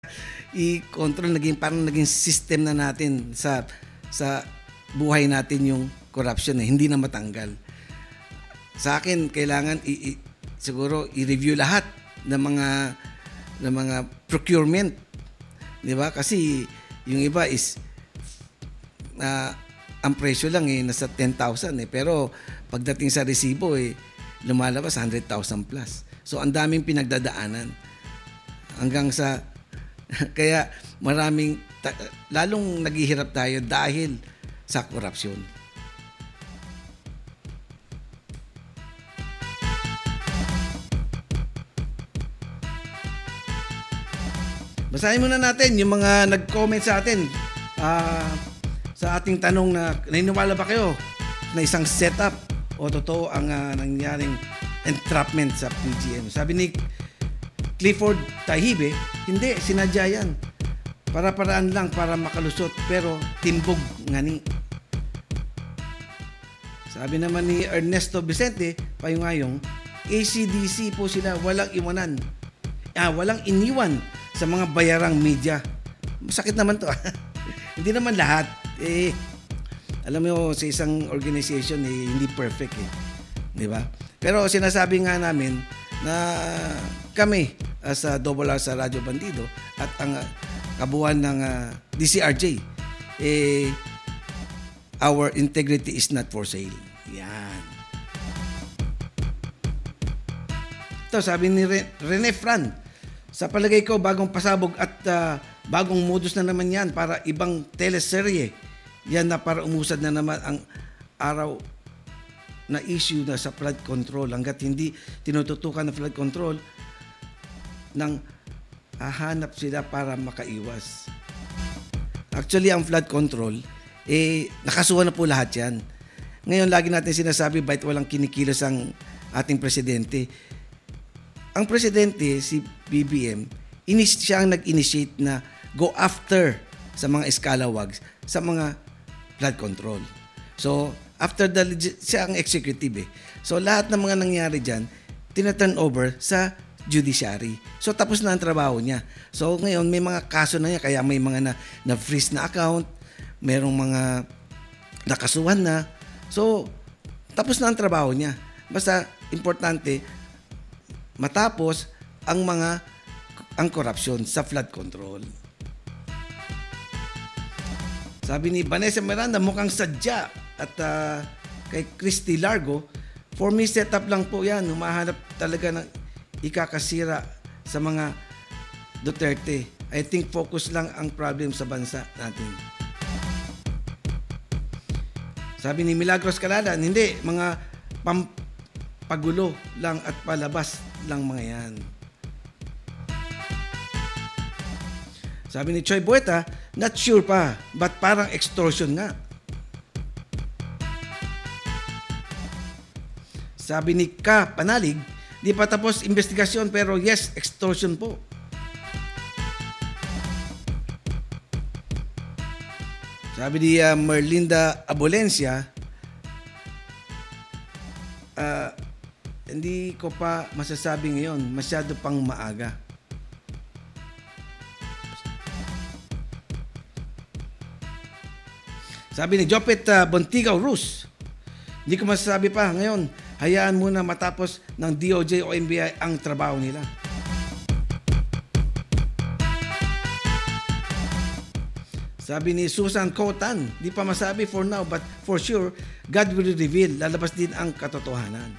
i-control, parang naging system na natin sa buhay natin yung corruption, hindi na matanggal. Sa akin kailangan siguro i-review lahat ng mga procurement, 'di ba? Kasi yung iba is ang presyo lang nasa 10,000 pero pagdating sa resibo lumalabas 100,000 plus. So ang daming pinagdadaanan hanggang sa kaya lalong naghihirap tayo dahil sa korupsyon. Basahin muna natin yung mga nag-comment sa atin sa ating tanong na naniniwala ba kayo na isang setup o totoo ang nangyaring entrapment sa PGM. Sabi ni Clifford Tahibe, hindi, sinadya yan. Para-paraan lang para makalusot pero timbog ngani. Sabi naman ni Ernesto Vicente, payungayong, ACDC po sila, walang iniwan sa mga bayarang media. Masakit naman to. Hindi naman lahat. Alam mo, sa isang organization, hindi perfect. Di ba? Pero sinasabi nga namin na kami sa R sa Radyo Bandido at ang kabuuan ng DCRJ, our integrity is not for sale. Yan. Ito, sabi ni Rene Fran, sa palagay ko, bagong pasabog at bagong modus na naman yan para ibang teleserye. Yan na para umusad na naman ang araw na issue na sa flood control. Hanggat hindi tinututukan ng flood control, nang hahanap sila para makaiwas. Actually, ang flood control, nakasuhan na po lahat yan. Ngayon, lagi natin sinasabi, bakit walang kinikilos ang ating presidente. Ang presidente, si BBM, siya ang nag-initiate na go after sa mga escalawags, sa mga flood control. So, after siya ang executive. So, lahat ng mga nangyari dyan, tina-turn over sa judiciary. So, tapos na ang trabaho niya. So, ngayon, may mga kaso na niya, kaya may mga na-freeze na account, merong mga nakasuhan na. So, tapos na ang trabaho niya. Basta, importante, matapos ang korupsyon sa flood control. Sabi ni Vanessa Miranda, mukhang sadya. At kay Christy Largo, for me, setup lang po yan. Humahanap talaga ng ikakasira sa mga Duterte. I think focus lang ang problem sa bansa natin. Sabi ni Milagros Caladan, hindi, mga pagulo lang at palabas lang mga yan. Sabi ni Choi Bueta, not sure pa, but parang extortion nga. Sabi ni Ka Panalig, di pa tapos investigasyon pero yes, extortion po. Sabi ni Merlinda Abolencia, hindi ko pa masasabi ngayon, masyado pang maaga. Sabi ni Jopet Bontigaw Rus, hindi ko masasabi pa ngayon, hayaan muna matapos ng DOJ o NBI ang trabaho nila. Sabi ni Susan Cotan, di pa masabi for now but for sure, God will reveal, lalabas din ang katotohanan.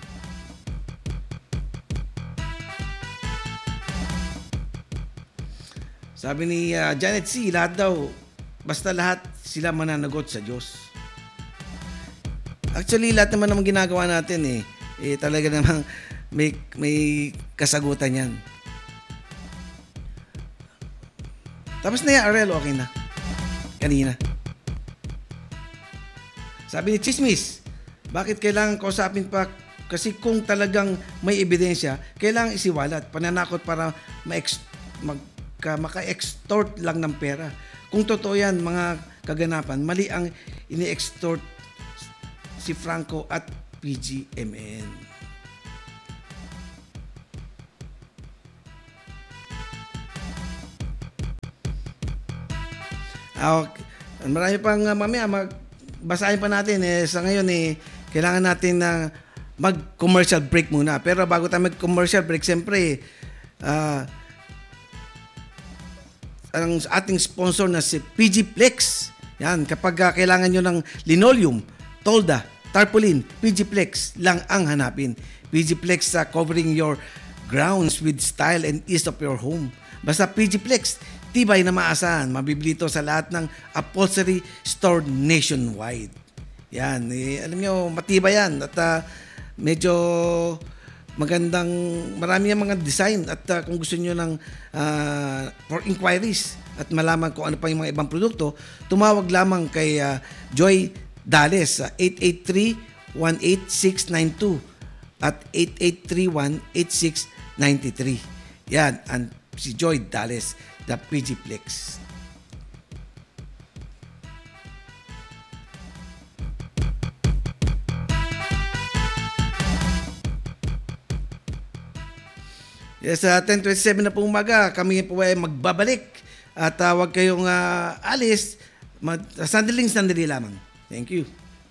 Sabi ni Janet C, lahat daw, basta lahat sila mananagot sa Diyos. Actually, lahat naman ng ginagawa natin talaga namang may kasagutan yan. Tapos na yan, Arel, okay na. Kanina. Sabi ni Chismis, bakit kailangan kausapin pa? Kasi kung talagang may ebidensya, kailangan isiwalat, pananakot para maka-extort lang ng pera. Kung totoo yan, mga kaganapan, mali ang ini-extort si Franco at PGMN. Okay. Marami pang mamaya basahin pa natin sa ngayon kailangan natin na mag-commercial break muna. Pero bago tayo mag-commercial break, siyempre ang ating sponsor na si PG Flex. Yan, kapag kailangan nyo ng linoleum, tolda, tarpaulin, PG Flex lang ang hanapin. PG Flex covering your grounds with style and ease of your home. Basta PG Flex, tibay na maasahan. Mabibili ito sa lahat ng upholstery store nationwide. Yan, alam nyo, matibay yan. At medyo magandang, marami yung mga design. At kung gusto nyo ng for inquiries at malaman kung ano pa yung mga ibang produkto, tumawag lamang kay Joy Dales sa 883-18692 at 8831-8693. Yan, and si Joy Dales, the PG Flex. Yes, 10:27 na po umaga, kami po ay magbabalik at huwag kayong alis, sandali lamang. Thank you.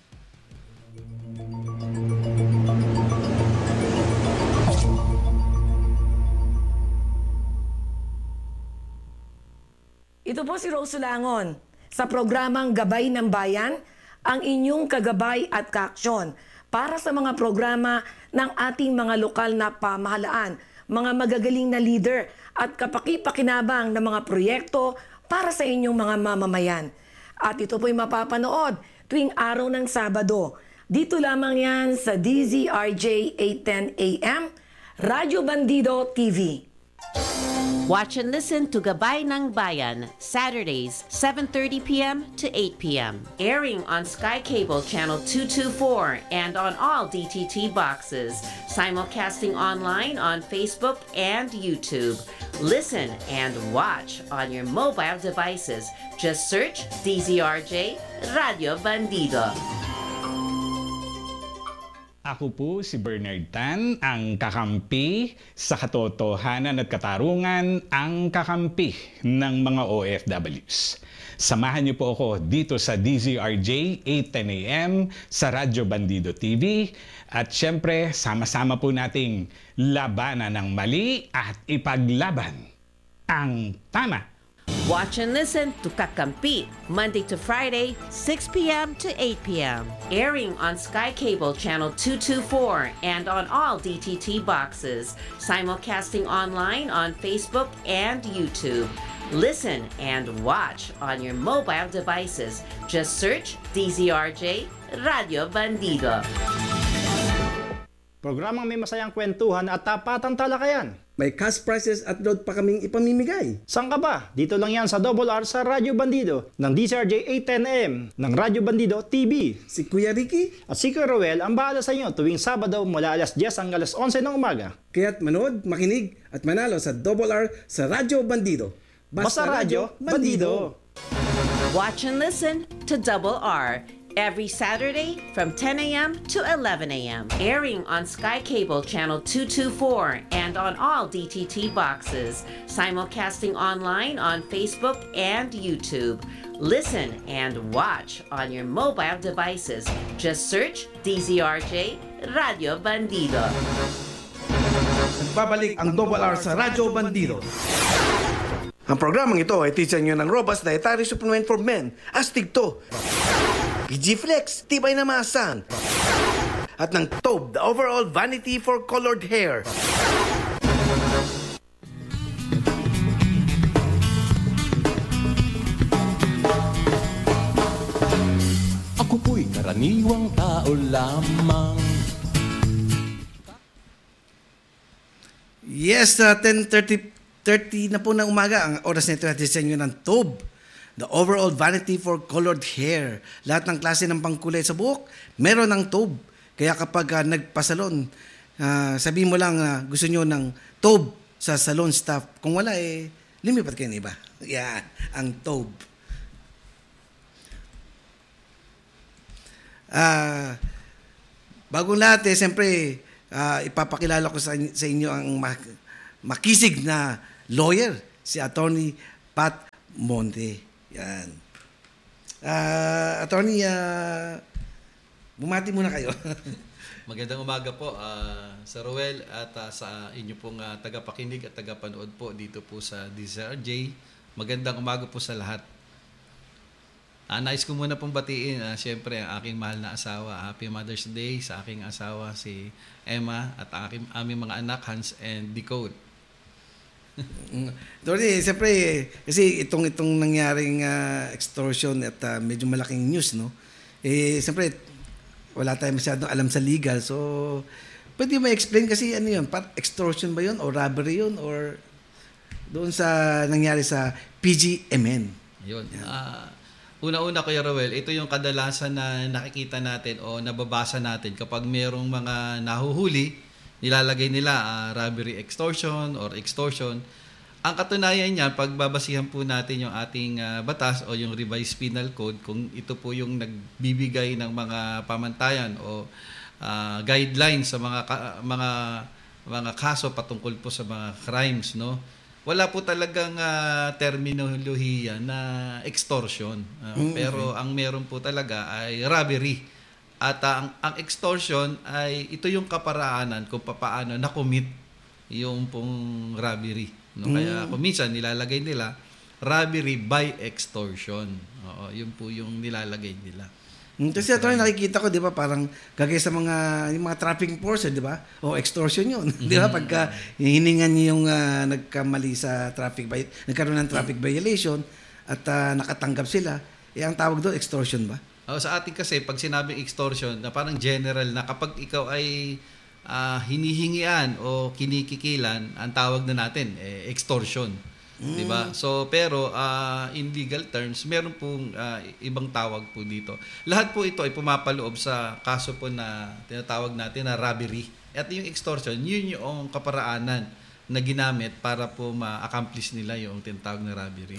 Ito po si Rose Langon sa programang Gabay ng Bayan, ang inyong kagabay at kaaksyon para sa mga programa ng ating mga lokal na pamahalaan, mga magagaling na leader at kapaki-pakinabang na mga proyekto para sa inyong mga mamamayan. At ito po'y mapapanood tuwing araw ng Sabado. Dito lamang yan sa DZRJ 810 AM, Radyo Bandido TV. Watch and listen to Gabay ng Bayan, Saturdays, 7:30 p.m. to 8 p.m. Airing on Sky Cable Channel 224 and on all DTT boxes. Simulcasting online on Facebook and YouTube. Listen and watch on your mobile devices. Just search DZRJ Radio Bandido. Ako po si Bernard Tan, ang kakampi sa katotohanan at katarungan, ang kakampi ng mga OFWs. Samahan niyo po ako dito sa DZRJ 810 AM sa Radyo Bandido TV at syempre sama-sama po nating labanan ng mali at ipaglaban ang tama. Watch and listen to Kakampi, Monday to Friday, 6 p.m. to 8 p.m. Airing on Sky Cable Channel 224 and on all DTT boxes. Simulcasting online on Facebook and YouTube. Listen and watch on your mobile devices. Just search DZRJ Radio Bandido. Programang may masayang kwentuhan at tapatang talakayan. May cash prizes at load pa kaming ipamimigay. Saan ka ba? Dito lang yan sa Double R sa Radyo Bandido ng DZRJ 810M ng Radyo Bandido TV. Si Kuya Ricky At si Kuya Roel ang bahala sa inyo tuwing Sabado mula alas 10 hanggang alas 11 ng umaga. kaya't manood, makinig at manalo sa Double R sa Radyo Bandido. Basta Radyo Bandido! Watch and listen to Double R every Saturday from 10 a.m. to 11 a.m. Airing on Sky Cable Channel 224 and on all DTT boxes. Simulcasting online on Facebook and YouTube. Listen and watch on your mobile devices. Just search DZRJ Radio Bandido. Nagbabalik ang Double R sa Radyo Bandido. Ang programang ito ay teacher nyo ng Robust Dietary Supplement for Men, Astig to, PG Flex, tibay na maasahan, at ng Tobe, the overall vanity for colored hair. Ako po'y karaniwang tao lamang. Yes, 10:30 na po ng umaga. Ang oras nito ay disenyo ng Tobe, the overall vanity for colored hair. Lahat ng klase ng pangkulay sa buhok, meron ng Tobe. Kaya kapag nagpasalon, sabihin mo lang gusto nyo ng Tobe sa salon staff. Kung wala, lumipat kayo ng iba. Yan, ang Tobe. Bagong lahat, siyempre, ipapakilala ko sa inyo ang makisig na lawyer, si Attorney Pat Monte. Yan. Attorney, bumati muna kayo. Magandang umaga po sa Roel at sa inyo pong tagapakinig at tagapanood po dito po sa DZRJ. Magandang umaga po sa lahat. Nais ko muna pong batiin, siyempre, ang aking mahal na asawa. Happy Mother's Day sa aking asawa, si Emma, at aming mga anak, Hans and Decode. Attorney, siyempre, kasi itong nangyaring extortion at medyo malaking news, no? Siyempre, wala tayong masyadong alam sa legal. So, pwede mo explain kasi ano yun? Extortion ba yun? O robbery yun? Or doon sa nangyari sa PGMN? Yun. Una-una, Kuya Roel, ito yung kadalasan na nakikita natin o nababasa natin kapag merong mga nahuhuli, nilalagay nila robbery extortion or extortion. Ang katunayan niya, pagbabasihan po natin yung ating batas o yung revised penal code, kung ito po yung nagbibigay ng mga pamantayan o guidelines sa mga kaso patungkol po sa mga crimes, no? Wala po talagang terminolohiya na extortion. Pero ang meron po talaga ay robbery. At ang extortion ay ito yung kaparaanan kung paano na-commit yung pong robbery. No? Kaya kung minsan nilalagay nila robbery by extortion. Oo, yun po yung nilalagay nila. Kasi attorney, nakikita ko, di ba, parang gagay sa yung mga traffic enforcer, di ba? O extortion yun. Di ba? Pagka hiningan niyo yung nagkamali sa nagkaroon ng traffic violation at nakatanggap sila, ang tawag doon, extortion ba? Sa atin kasi, pag sinabing extortion, na parang general na kapag ikaw ay hinihingian o kinikikilan, ang tawag na natin, extortion. Diba? So, pero in legal terms, meron pong ibang tawag po dito. Lahat po ito ay pumapaloob sa kaso po na tinatawag natin na robbery. At yung extortion, yun yung kaparaanan na ginamit para po ma-accomplish nila yung tinatawag na robbery.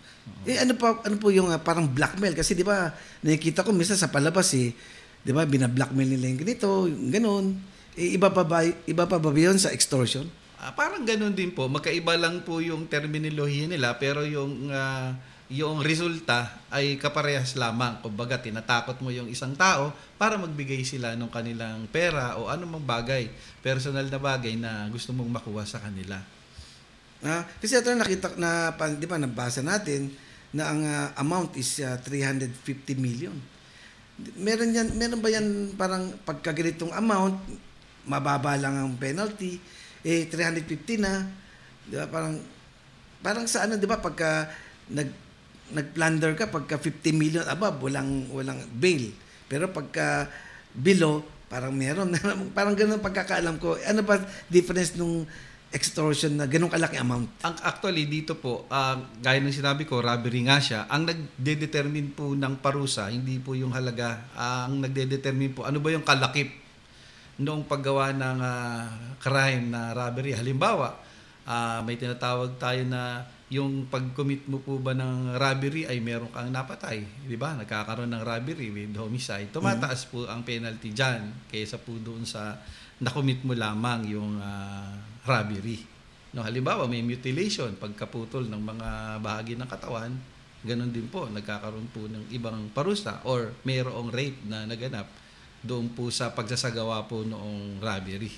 Ano po yung parang blackmail? Kasi di ba, nakikita ko minsan sa palabas di ba, bina-blackmail nila yung ganito, yung ganun. Iba pa ba yun sa extortion? Parang ganun din po. Magkaiba lang po yung terminolohiya nila, pero yung resulta ay kaparehas lamang. Kumbaga, tinatakot mo yung isang tao para magbigay sila ng kanilang pera o anumang bagay, personal na bagay na gusto mong makuha sa kanila. Kasi ito di ba, nabasa natin na ang amount is 350 million. Meron ba yan parang pagkaganitong amount, mababa lang ang penalty, 350 na, di ba, parang sa ano, di ba, pagka nag-plunder ka, pagka 50 million above, walang bail. Pero pagka below, parang meron. Parang ganun pagkakaalam ko. Ano ba difference nung extortion na ganun kalaki amount? Actually, dito po, gaya ng sinabi ko, robbery nga siya. Ang nagde-determine po ng parusa, hindi po yung halaga. Ang nagde-determine po, ano ba yung kalakip noong paggawa ng crime na robbery. Halimbawa, may tinatawag tayo na yung pag-commit mo po ba ng robbery ay meron kang napatay. Di ba? Nagkakaroon ng robbery with homicide. Tumataas po ang penalty dyan kaysa po doon sa na-commit mo lamang yung robbery. No, halimbawa, may mutilation, pagkaputol ng mga bahagi ng katawan, ganun din po, nagkakaroon po ng ibang parusa or mayroong rape na naganap doon po sa pagsasagawa po noong robbery.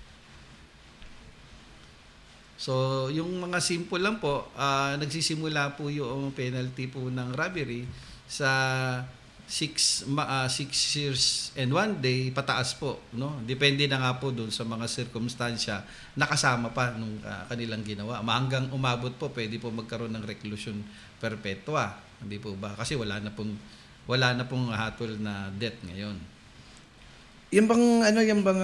So, yung mga simple lang po, nagsisimula po yung penalty po ng robbery sa 6 years and 1 day pataas po, no? Depende na nga po doon sa mga sirkumstansya nakasama pa nung kanilang ginawa. Hanggang umabot po, pwede po magkaroon ng reclusion perpetua. Hindi po ba? Kasi wala na pong hatol na death ngayon. Yung bang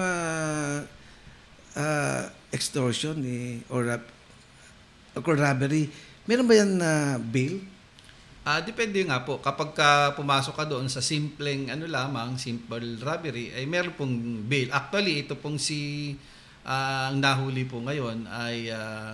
extortion or robbery, meron ba yan na bail? Depende nga po. Kapag pumasok ka doon sa simple robbery, ay meron pong bail. Actually, ito pong ang nahuli po ngayon ay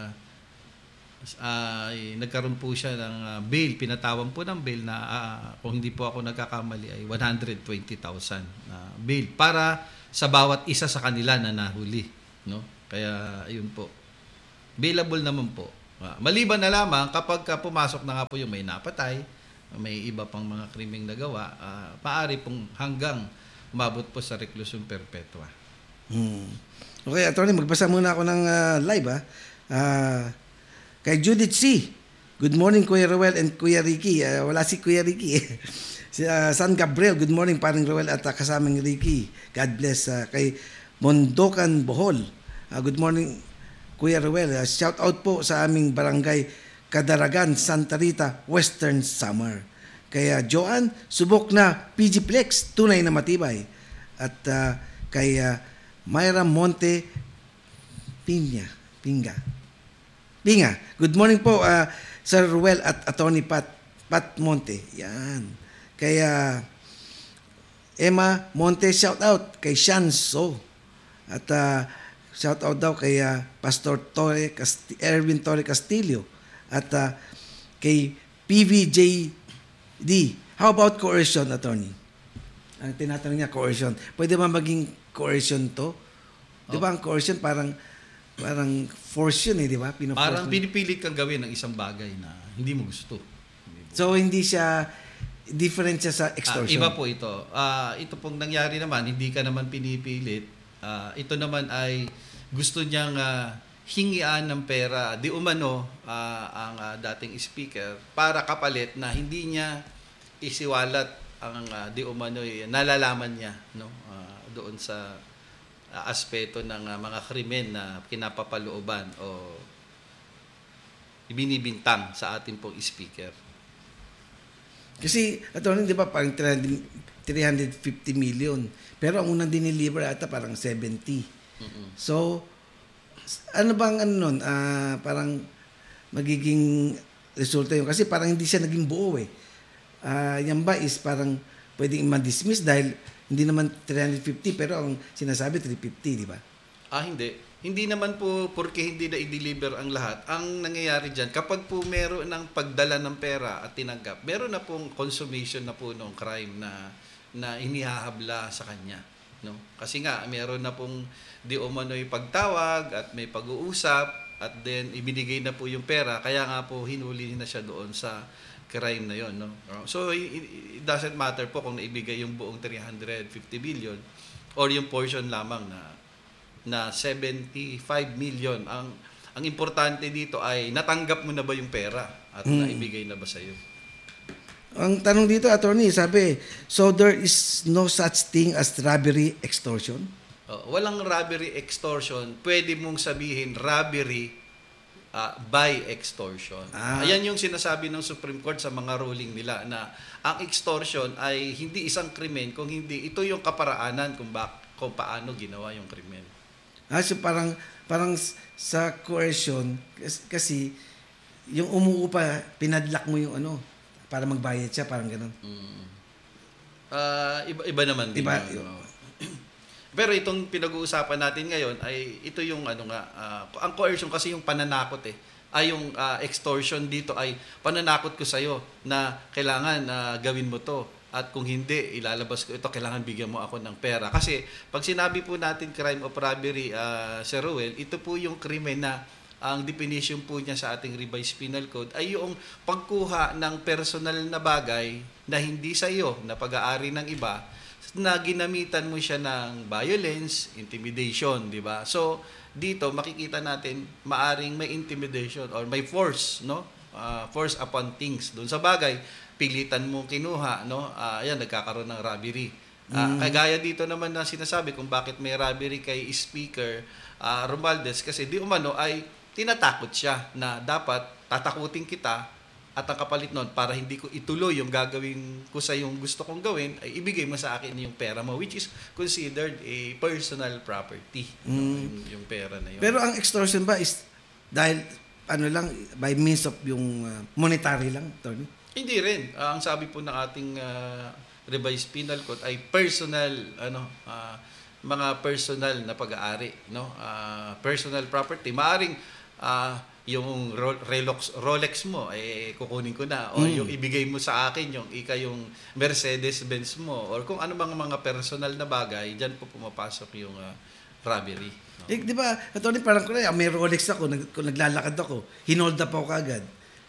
nagkaroon po siya ng bail. Pinatawan po ng bail na kung hindi po ako nagkakamali ay 120,000 bail para sa bawat isa sa kanila na nahuli, no? Kaya ayun po. Bailable naman po. Maliban na lamang kapag pumasok na nga po yung may napatay may iba pang mga krimeng nagawa, maaari pong hanggang umabot po sa reklusyon perpetua. Okay, attorney, magbasa muna ako ng live. Kay Judith C. Good morning, Kuya Roel and Kuya Ricky. Wala si Kuya Ricky. Si San Gabriel, good morning, paring Roel at kasamang Ricky. God bless. Kay Mondokan Bohol, good morning, Kuya Roel. Shout out po sa aming barangay Kadaragan, Santa Rita, Western Samar. Kaya Joanne, subok na PG Plex, tunay na matibay. At kay Myra Monte Pinga. Good morning po, Sir Ruel at Attorney Pat Monte. Yan. Kaya Emma Monte, shout out kay Shanso. At shout out daw kay Pastor Erwin Torre Castillo. At kay PVJD. How about coercion, attorney? Ang tinatanong niya, coercion. Pwede ba maging coercion to? Di ba ang coercion parang force yun di ba? Parang pinipilit kang gawin ng isang bagay na hindi mo gusto. So, hindi siya, different siya sa extortion. Iba po ito. Ito pong nangyari naman, hindi ka naman pinipilit. Ito naman ay gusto niyang hingian ng pera, di umano ang dating speaker para kapalit na hindi niya isiwalat ang di umano nalalaman niya doon sa aspeto ng mga krimen na kinapapalooban o ibinibintang sa ating pong speaker. Kasi, attorney, di ba parang 350 million. Pero ang unang diniliver ata parang 70. So, ano bang nun? Parang magiging resulta yun. Kasi parang hindi siya naging buo yan ba is parang pwedeng ma-dismiss dahil hindi naman 350 pero ang sinasabi 350, di ba? Hindi. Hindi naman po porque hindi na i-deliver ang lahat. Ang nangyayari dyan, kapag po meron ng pagdala ng pera at tinanggap, meron na pong consummation na po ng crime na inihahabla sa kanya. No? Kasi nga, meron na pong di umano'y pagtawag at may pag-uusap at then ibinigay na po yung pera. Kaya nga po hinuli na siya doon sa crime na yon. No? So, it doesn't matter po kung naibigay yung buong 350 billion or yung portion lamang na 75 million. Ang importante dito ay natanggap mo na ba yung pera at naibigay na ba sa iyo? Ang tanong dito, attorney, sabi, so there is no such thing as robbery extortion? Walang robbery extortion. Pwede mong sabihin robbery by extortion. Ayan yung sinasabi ng Supreme Court sa mga ruling nila na ang extortion ay hindi isang krimen kung hindi ito yung kaparaanan kung paano ginawa yung krimen. So parang sa coercion kasi yung umuupa pinadlak mo yung para magbayad siya, parang gano'n. Iba naman din. Iba. Pero itong pinag-uusapan natin ngayon ay ito yung ang coercion kasi yung pananakot ay yung extortion dito ay pananakot ko sa'yo na kailangan gawin mo to at kung hindi ilalabas ko ito, kailangan bigyan mo ako ng pera. Kasi pag sinabi po natin crime of robbery, Sir Ruel, ito po yung krimen na ang definition po niya sa ating revised penal code ay yung pagkuha ng personal na bagay na hindi sa iyo, na pag-aari ng iba, na ginamitan mo siya ng violence, intimidation, di ba? So, dito makikita natin maaring may intimidation or may force, no? Force upon things. Doon sa bagay, pilitan mo kinuha, no? Ayan, nagkakaroon ng robbery. Kagaya dito naman na sinasabi kung bakit may robbery kay Speaker Romualdez kasi di umano ay tinatakot siya na dapat tatakutin kita at ang kapalit nun para hindi ko ituloy yung gagawin ko sa yung gusto kong gawin ay ibigay mo sa akin yung pera mo which is considered a personal property. Yung pera na yun. Pero ang extortion ba is dahil by means of yung monetary lang, Tony? Hindi rin. Ang sabi po ng ating revised penal code ay personal mga personal na pag-aari, no? Personal property. Maaring yung Rolex mo kukunin ko na o yung ibigay mo sa akin yung Mercedes-Benz mo or kung ano mga personal na bagay, diyan po pumapasok yung robbery. No? Di ba, Tony, parang may Rolex ako, kung naglalakad ako, hinold up ako kagad.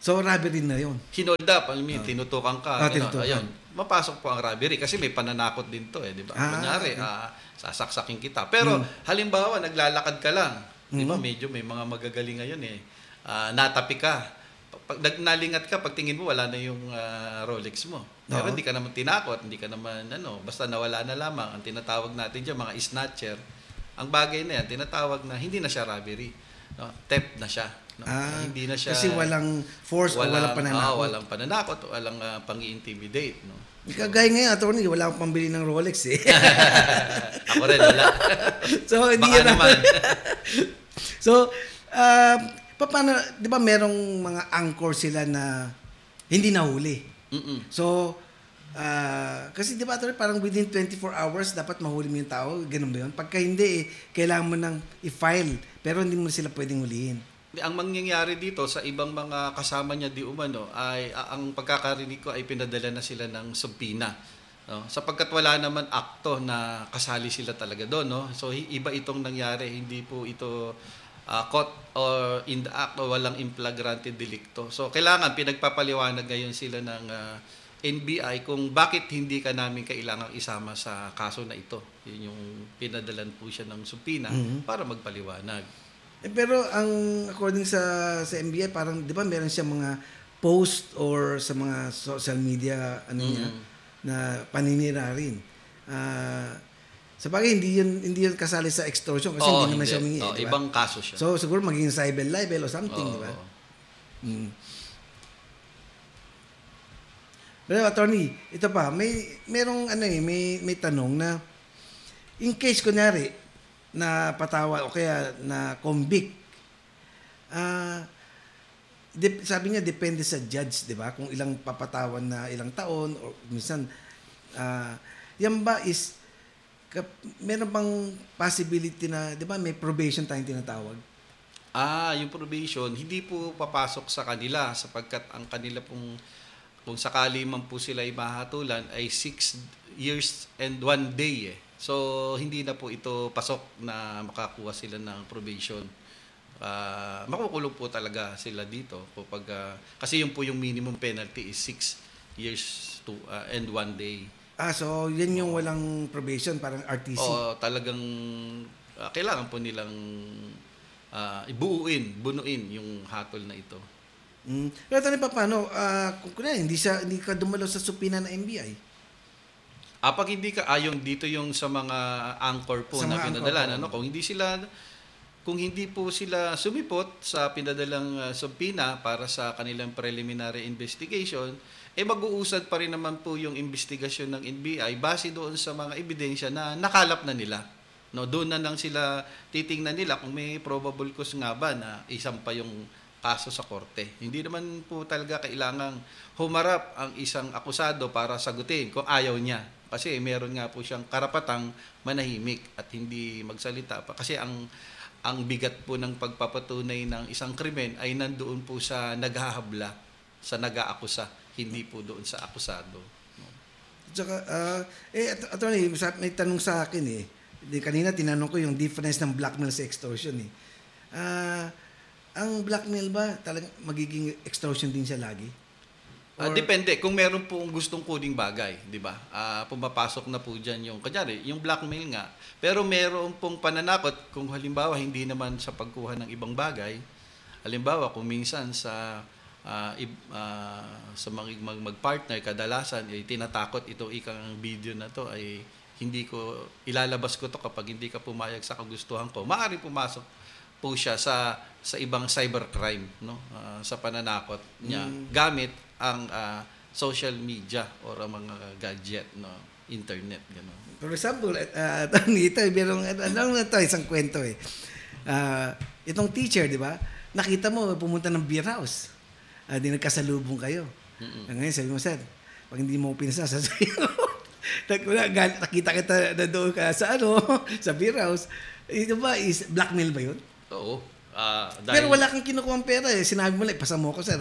So, robbery na yun. Hinold up, tinutukan ka, tinutukan. ayun, mapasok po ang robbery kasi may pananakot din to di ba? Kunyari, sasaksakin kita. Pero halimbawa, naglalakad ka lang, di ba? Medyo may mga magagaling ngayon natapi ka. Pag nalingat ka, pag tingin mo, wala na yung Rolex mo. Pero hindi ka naman tinakot, hindi ka naman, basta nawala na lamang. Ang tinatawag natin dyan, mga snatcher, ang bagay na yan, tinatawag na hindi na siya robbery. No? Theft na siya. No? Hindi na siya... Kasi walang force o walang pananakot. Walang pananakot, walang pang-i-intimidate. No? Kagaya ngayon, attorney, wala akong pambili ng Rolex eh. Ako rin, wala. So, hindi Baka yan naman. So, paano, di ba merong mga anchor sila na hindi nahuli? So, kasi di ba attorney, parang within 24 hours dapat mahuli mo yung tao, ganun ba yun? Pagka hindi, kailangan mo nang i-file, pero hindi mo sila pwedeng hulihin. Ang mangyayari dito sa ibang mga kasama niya di umano ay ang pagkakarinig ko ay pinadala na sila ng subpoena. No? Sapagkat wala naman akto na kasali sila talaga doon. No? So iba itong nangyari. Hindi po ito caught or in the act o walang inflagrante delicto. So kailangan pinagpapaliwanag ngayon sila ng NBI kung bakit hindi ka namin kailangang isama sa kaso na ito. Yun yung pinadalan po siya ng subpoena para magpaliwanag. Pero ang according sa NBI, parang 'di ba meron siya mga post or sa mga social media niya na paninira rin. Sa bagay hindi yun kasali sa extortion kasi hindi naman siya humingi. Diba? Ibang kaso siya. So siguro maging cyber libel or something, di ba? Pero attorney, ito pa, merong may tanong na in case kunyari na patawa o kaya na convict, sabi niya depende sa judge, di ba? Kung ilang papatawan na ilang taon o minsan yan ba is meron bang possibility na, di ba, may probation tayong tinatawag? Yung probation, hindi po papasok sa kanila sapagkat ang kanila pong, kung sakali man po sila ay mahatulan, ay 6 years and 1 day So, hindi na po ito pasok na makakuha sila ng probation. Makukulong po talaga sila dito kasi yun po yung minimum penalty is 6 years and 1 day. So yan yung walang probation, parang RTC. Talagang kailangan po nilang bunuin yung hatol na ito. Pero tanong pa paano, kung hindi ka dumalo sa supina ng NBI? Pag hindi ka dito yung sa mga anchor po na pinadala, kung hindi po sila sumipot sa pinadalang subpoena para sa kanilang preliminary investigation, mag-uusad pa rin naman po yung investigasyon ng NBI base doon sa mga ebidensya na nakalap na nila. No, doon na lang sila titingnan nila kung may probable cause nga ba na isampa yung kaso sa korte. Hindi naman po talaga kailangang humarap ang isang akusado para sagutin kung ayaw niya. Kasi meron nga po siyang karapatang manahimik at hindi magsalita pa. Kasi ang bigat po ng pagpapatunay ng isang krimen ay nandoon po sa naghahabla, sa nag-aakusa, hindi po doon sa akusado. Tsaka, attorney, may tanong sa akin kanina tinanong ko yung difference ng blackmail sa extortion Ang blackmail ba talagang magiging extortion din siya lagi? Depende. Kung meron pong gustong kuning bagay, di ba? Pumapasok na po dyan yung blackmail nga. Pero meron pong pananakot kung halimbawa hindi naman sa pagkuha ng ibang bagay. Halimbawa, kung minsan sa mga mag-partner, kadalasan, tinatakot itong ikang video na to ay ilalabas ko to kapag hindi ka pumayag sa kagustuhan ko. Maaaring pumasok po siya sa ibang cybercrime, no? Sa pananakot niya gamit ang social media or ang mga gadget, no? Internet, gano'n. For example, isang kwento itong teacher, di ba? Nakita mo, pumunta ng beer house. Di nagkasalubong kayo. Ngayon, sabi mo, sir, pag hindi mo pinasa, sasabihin mo, nakita kita na doon ka sa sa beer house. Ito ba, is blackmail ba yun? Oo. Pero wala kang kinukuha ng pera Sinabi mo lang, ipasa mo ko, sir.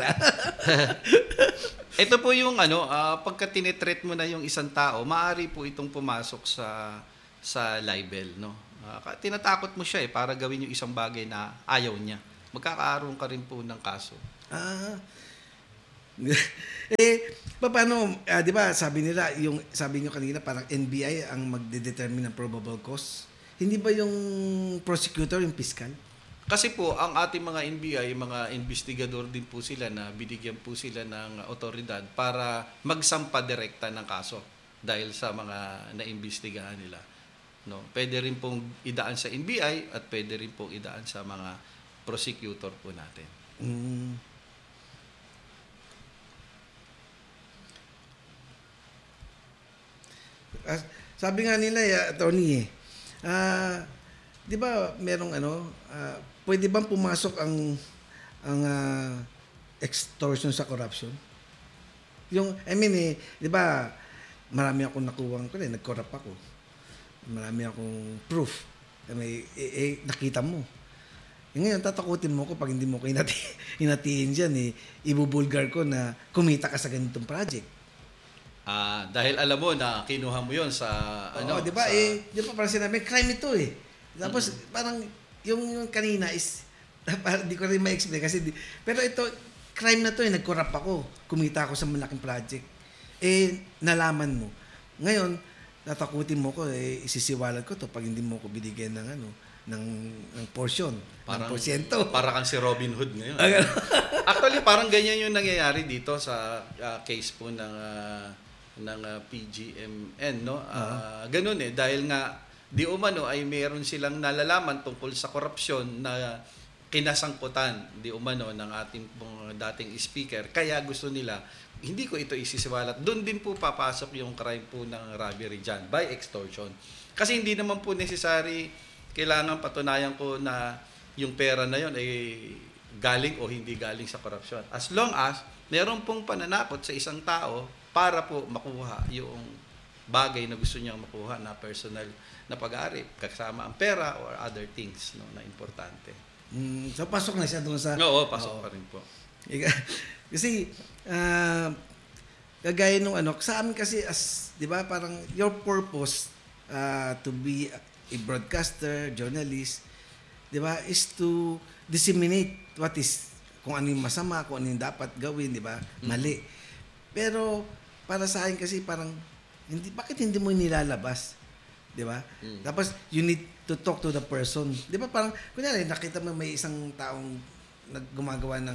Ito po yung pagka tinitreat mo na yung isang tao, maaari po itong pumasok sa libel, no? Tinatakot mo siya para gawin yung isang bagay na ayaw niya. Magkakaroon ka rin po ng kaso. Paano, di ba, sabi niyo kanina, parang NBI ang magde-determine ng probable cause. Hindi ba yung prosecutor, yung fiscal? Kasi po, ang ating mga NBI, mga investigador din po sila na binigyan po sila ng otoridad para magsampa direkta ng kaso dahil sa mga naimbestigahan nila. No, pwede rin pong idaan sa NBI at pwede rin pong idaan sa mga prosecutor po natin. Sabi nga nila, Tony, di ba merong pwede bang pumasok ang extortion sa corruption? Di ba, marami akong nakuha ko rin, nag-corrupt ako. Marami akong proof. Nakita mo. Ngayon, tatakutin mo ko pag hindi mo ko hinatiin dyan, ibubulgar ko na kumita ka sa ganitong project. Dahil alam mo na kinuha mo yon sa di ba? Di ba parang sinabi, crime ito eh. Tapos parang yung kanina is hindi ko rin ma-explain kasi pero ito crime na to nag-corrupt ako. Kumita ako sa malaking project. Nalaman mo. Ngayon, tatakutin mo ko isisiwalan ko to pag hindi mo ko binigyan ng portion, ng porsyento. Para kang si Robin Hood ngayon. Actually, parang ganyan yung nangyayari dito sa case po ng PGMN, no? Ganun dahil nga di umano ay meron silang nalalaman tungkol sa korupsyon na kinasangkutan di umano ng ating dating speaker. Kaya gusto nila, hindi ko ito isisiwalat. Doon din po papasok yung crime po ng robbery dyan by extortion. Kasi hindi naman po necessary kailangan patunayan ko na yung pera na yon ay galing o hindi galing sa korupsyon. As long as meron pong pananakot sa isang tao para po makuha yung bagay na gusto niyang makuha na personal na pag-aari, kasama ang pera or other things na importante. So pasok na siya doon sa... Oo, pasok pa rin po. Kasi kagaya nung sa amin kasi di ba, parang your purpose to be a broadcaster, journalist, di ba, is to disseminate what is, kung ano yung masama, kung ano yung dapat gawin, di ba, mali. Pero para sa akin kasi parang bakit hindi mo nilalabas? Di ba? Tapos you need to talk to the person. Di ba, parang kunyari nakita mo may isang taong gumagawa ng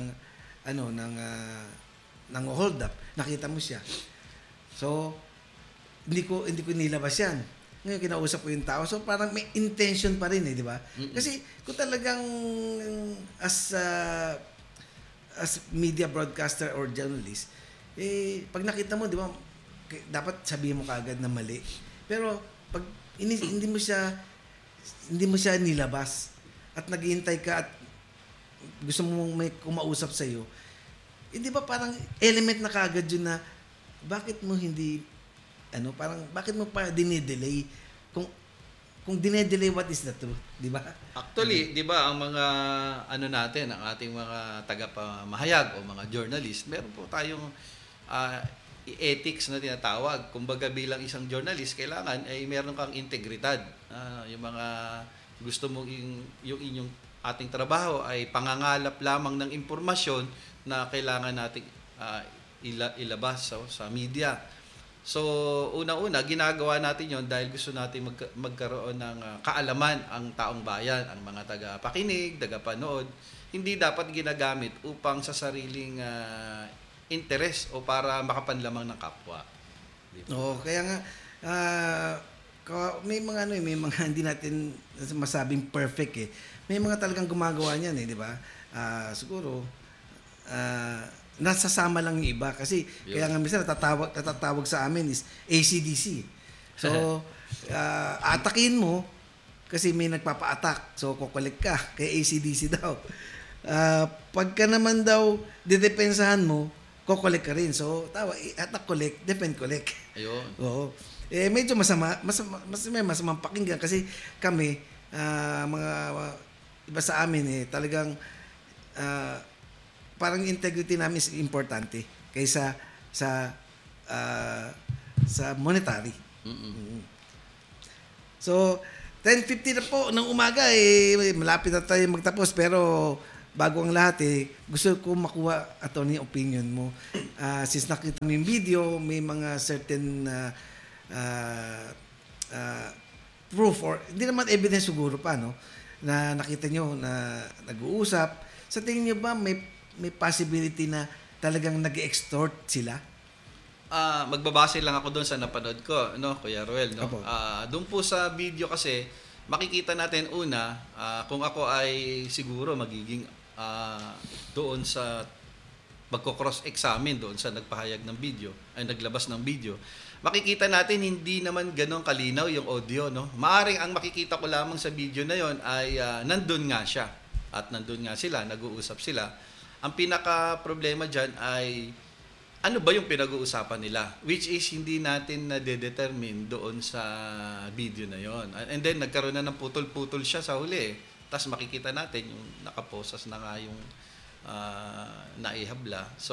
ng hold up, nakita mo siya. So hindi ko nilabas yan. Ngayon kinausap ko yung tao. So parang may intention pa rin di ba? Kasi kung talagang as media broadcaster or journalist, pag nakita mo, di ba, dapat sabihin mo kaagad na mali. Pero pag hindi mo siya nilabas at naghihintay ka at gusto mo may kumausap sa iyo, hindi ba parang element na kaagad yun na bakit mo hindi parang bakit mo pa dinedelay kung dinedelay, what is the truth, di ba? Actually, di ba, ang mga natin, ang ating mga tagapamahayag o mga journalist, meron po tayong ethics na tinatawag. Kumbaga bilang isang journalist, kailangan ay meron kang integridad. Yung mga gusto mong yung inyong ating trabaho ay pangangalap lamang ng impormasyon na kailangan nating ilabas sa media. So, una-una, ginagawa natin yon dahil gusto natin magkaroon ng kaalaman ang taong bayan, ang mga taga-pakinig, taga-panood. Hindi dapat ginagamit upang sa sariling interes o para makapanlamang ng kapwa. Oo, kaya nga, may mga hindi natin masabing perfect May mga talagang gumagawa niyan di ba? Siguro, nasasama lang yung iba kasi kaya nga minsan natatawag sa amin is ACDC. So atakin mo kasi may nagpapa-attack, so kukulik ka kay ACDC daw. Pagka naman daw didepensahan mo, kukulik ka rin. So attack, kulik, defend, kulik. Ayun. Oo. Medyo masamang pakinggan kasi kami mga iba sa amin talagang parang integrity namin is importante kaysa sa monetary. So 10:50 na po ng umaga malapit na tayo magtapos pero bago ang lahat gusto ko makuha attorney opinion mo. Since nakita mo yung video, may mga certain proof or hindi naman evidence siguro pa, no? Na nakita nyo na nag-uusap. Sa tingin nyo ba may possibility na talagang nag-extort sila? Magbabase lang ako doon sa napanood ko, no, Kuya Ruel, no. Opo. Doon po sa video kasi makikita natin una kung ako ay siguro magiging doon sa magko-cross-examine doon sa nagpahayag ng video, ay naglabas ng video. Makikita natin hindi naman ganun kalinaw yung audio, no. Maaring ang makikita ko lamang sa video na yon ay nandun nga siya at nandun nga sila, nag-uusap sila. Ang pinaka problema diyan ay ano ba yung pinag-uusapan nila? Which is hindi natin na-determine doon sa video na yon. And then nagkaroon na ng putol-putol siya sa huli. Tapos makikita natin yung nakaposas na nga yung naihabla. So,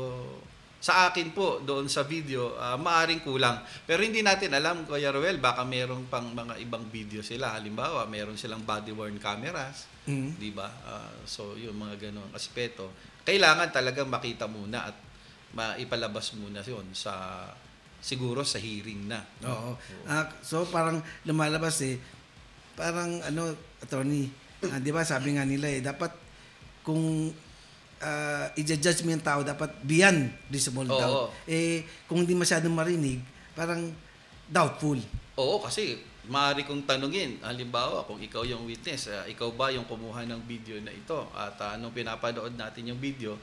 sa akin po, doon sa video, maaring kulang. Pero hindi natin alam, Kuya Ruel, baka meron pang mga ibang video sila. Halimbawa, meron silang body-worn cameras. Di ba? So, yung mga ganong aspeto. Kailangan talagang makita muna at maipalabas muna yun siguro sa hearing na. Oo. So parang lumalabas parang attorney, di ba sabi nga nila dapat kung i-judge mo yung tao dapat beyond reasonable doubt. Kung hindi masyadong marinig, parang doubtful. Oo, kasi maaari kong tanungin, halimbawa kung ikaw yung witness, ikaw ba yung kumuha ng video na ito at anong pinapanood natin yung video,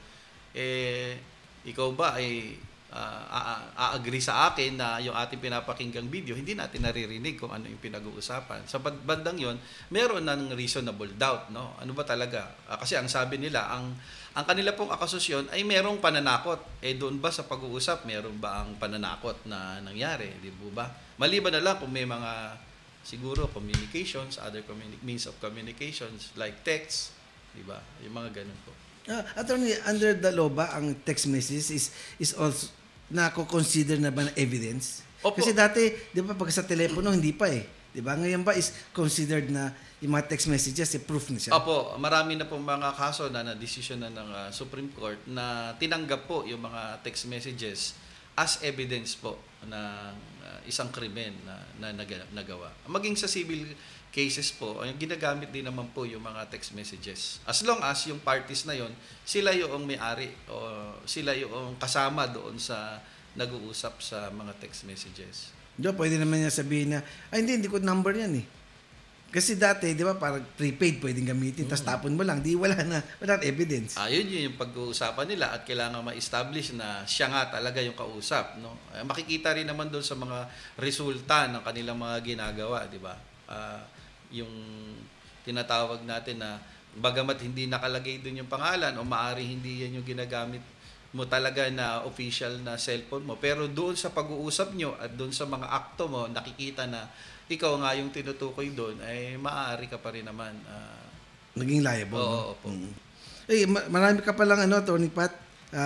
ikaw ba ay a-agree sa akin na yung ating pinapakinggang video, hindi natin naririnig kung ano yung pinag-uusapan. Sa bandang yon, meron ng reasonable doubt, no? Ano ba talaga? Kasi ang sabi nila, ang kanila pong akusasyon ay merong pananakot. Doon ba sa pag-uusap, meron ba ang pananakot na nangyari? Di ba? Maliban na lang kung may mga siguro communications, other means of communications like text, di ba? Yung mga ganun po. Attorney, under the law ba ang text message is also nako-consider na ba na evidence? Opo. Kasi dati, di ba pag sa telepono hindi pa di ba? Ngayon ba is considered na yung mga text messages proof na siya? Opo, marami na pong mga kaso na na-decision na ng Supreme Court na tinanggap po yung mga text messages as evidence po ng isang krimen na nagawa. Maging sa civil cases po, ginagamit din naman po yung mga text messages. As long as yung parties na yon, sila yung may-ari o sila yung kasama doon sa nag-uusap sa mga text messages. Pwede naman niya sabihin na, hindi ko number yan Kasi dati, di ba, parang prepaid pwedeng gamitin, tapos tapon mo lang, wala evidence. Yun yung pag-uusapan nila at kailangan ma-establish na siya nga talaga yung kausap, no? Makikita rin naman doon sa mga resulta ng kanilang mga ginagawa, di ba? Yung tinatawag natin na bagamat hindi nakalagay doon yung pangalan o maari hindi yan yung ginagamit mo talaga na official na cellphone mo, pero doon sa pag-uusap nyo at doon sa mga akto mo, nakikita na ikaw nga yung tinutukoy doon, ay maaari ka pa rin naman. Naging liable. Oo, opo. Marami ka palang Tony Pat,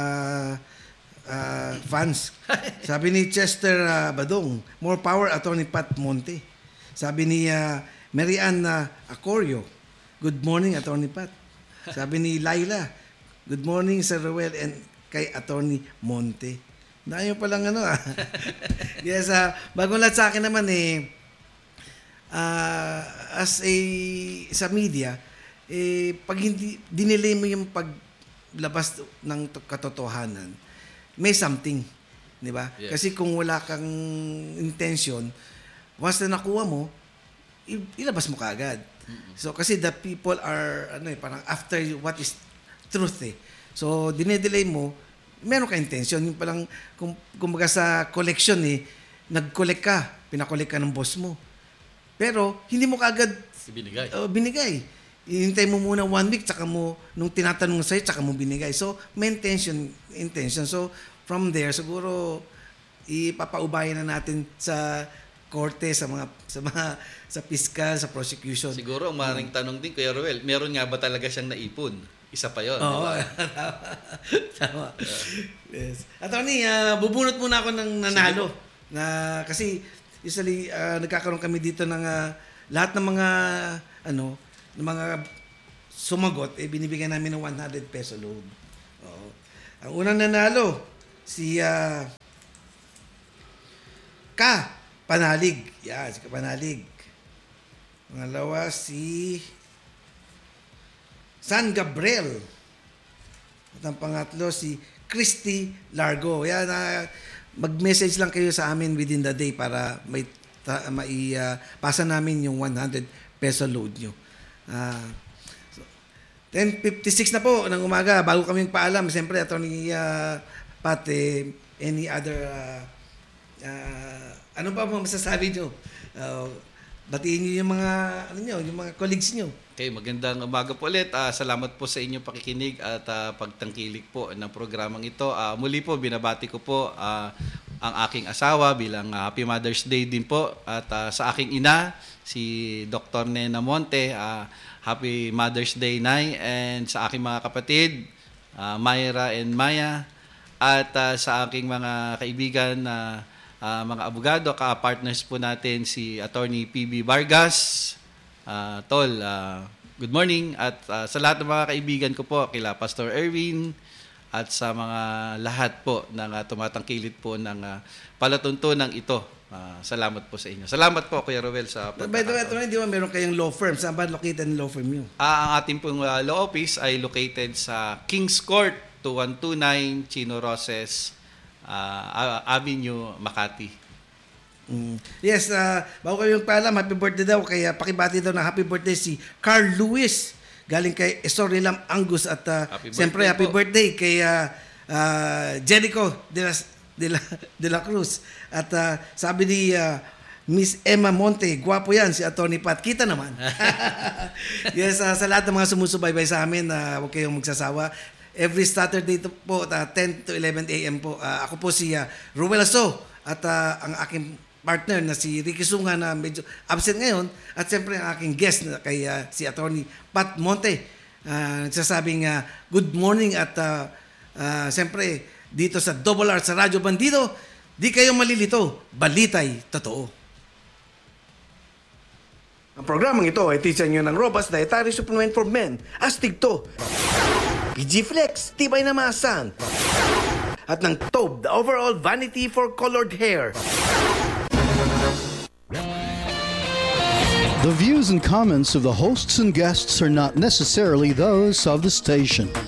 fans. Sabi ni Chester Badong, more power Attorney Pat Monte. Sabi ni Marianne Acorio, good morning Attorney Pat. Sabi ni Laila, good morning Sir Ruel and kay Attorney Monte. Dahil palang Yes, bagong lahat sa akin naman as sa media, pag hindi dinelay mo yung paglabas ng katotohanan, may something, di ba? Yes. Kasi kung wala kang intention, once na nakuha mo, ilabas mo kaagad. So kasi the people are parang after what is truth So dinedelay mo, meron ka intention. Yung palang kumbaga sa collection nag-collect ka, pinakolect ka ng boss mo. Pero hindi mo kaagad binigay. Hintay mo muna 1 week, tsaka mo, nung tinatanong sa'yo, tsaka mo binigay. So, may intention. So, from there, siguro, ipapaubayan na natin sa korte, sa piskal, sa prosecution. Siguro, ang maaaring tanong din, Kuya Ruel, meron nga ba talaga siyang naipon? Isa pa yun. Oo. Tama. Yes. Attorney, bubunot muna ako ng nanalo. Kasi, usually, nagkakaroon kami dito ng lahat ng mga, ng mga sumagot, binibigyan namin ng 100 peso load. Oo. Ang unang nanalo, si Panalig. Yan, si Panalig. Pangalawa, si San Gabriel. At ang pangatlo, si Christy Largo. Yan, mag-message lang kayo sa amin within the day para pasa namin yung 100 peso load nyo. 10:56 na po ng umaga. Bago kami paalam, siyempre, Attorney Pat, any other ano pa mo masasabi nyo? Batiin nyo yung mga yung mga colleagues nyo. Okay, magandang umaga po ulit. Salamat po sa inyong pakikinig at pagtangkilik po ng programang ito. Muli po, binabati ko po ang aking asawa bilang Happy Mother's Day din po. At sa aking ina, si Dr. Nena Monte, Happy Mother's Day, Nay. And sa aking mga kapatid, Myra and Maya. At sa aking mga kaibigan na mga abogado, ka-partners po natin si Attorney PB Vargas. Tol, good morning. At sa lahat ng mga kaibigan ko po, kila Pastor Erwin, at sa mga lahat po ng tumatangkilik po ng palatuntunan ito. Salamat po sa inyo. Salamat po, Kuya Roel, sa By the way, Attorney, di ba meron kayong law firm? Saan ba located ang law firm nyo? Ang ating pong law office ay located sa Kings Court, 2129 Chino Roses Avenue, Makati. Yes, bago kayo paalam, happy birthday daw. Kaya pakibati daw na happy birthday si Carl Lewis. Galing kay Esorilam Angus. At siyempre, happy birthday kay Jericho de la Cruz. At sabi ni Miss Emma Monte, gwapo yan si Attorney Pat. Kita naman. Yes, sa lahat ng mga sumusubaybay sa amin, huwag kayong magsasawa. Every Saturday po, 10 to 11 a.m. po. Ako po si Ruel Aso at ang aking partner na si Ricky Sunga na medyo absent ngayon. At siyempre ang aking guest na kay si Attorney Pat Monte. Nagsasabing good morning at siyempre dito sa Double R sa Radyo Bandido, di kayo malilito, balitay totoo. Ang programang ito ay tisa nyo ng Robust Dietary Supplement for Men, Astig to, PG Flex, tibay na maasan, at ng Tobe, the overall vanity for colored hair. The views and comments of the hosts and guests are not necessarily those of the station.